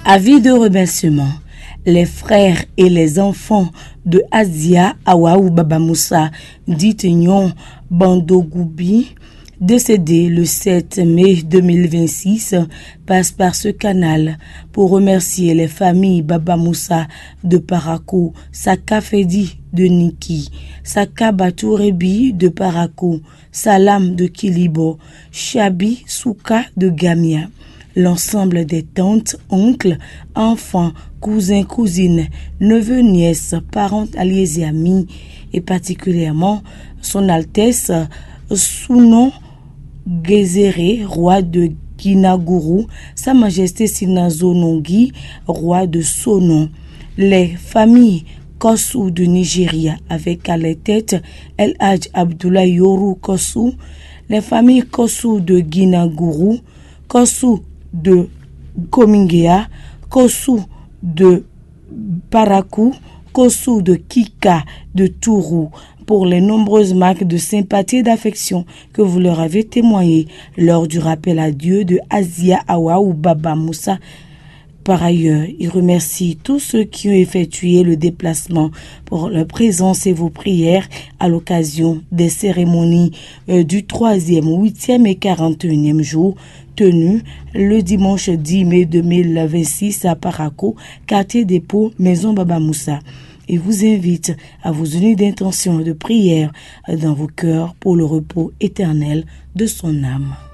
Avis de remerciement. Les frères et les enfants de Azia Awaou Baba Moussa, dit Nyon Bandogoubi, décédé le 7 mai 2026, passe par ce canal pour remercier les familles Baba Moussa de Parakou, Saka Fedi de Niki, Saka Batourebi de Parakou, Salam de Kilibo, Chabi Souka de Gamia. L'ensemble des tantes, oncles, enfants, cousins, cousines, neveux, nièces, parents, alliés et amis, et particulièrement son Altesse Sounon Gézéré, roi de Guinagourou, Sa Majesté Sinazo Nongi, roi de Sonon. Les familles Kossou de Nigeria, avec à la tête El Hadj Abdoulaye Yoru Kossou, les familles Kossou de Guinagourou, Kossou de Komingea, Kossou de Parakou, Kossou de Kika de Tourou, pour les nombreuses marques de sympathie et d'affection que vous leur avez témoignées lors du rappel à Dieu de Azia Awaou Baba Moussa. Par ailleurs, il remercie tous ceux qui ont effectué le déplacement pour leur présence et vos prières à l'occasion des cérémonies du 3e, 8e et 41e jour tenues le dimanche 10 mai 2026 à Parakou, quartier dépôt, maison Baba Moussa. Et vous invite à vous unir d'intention de prière dans vos cœurs pour le repos éternel de son âme.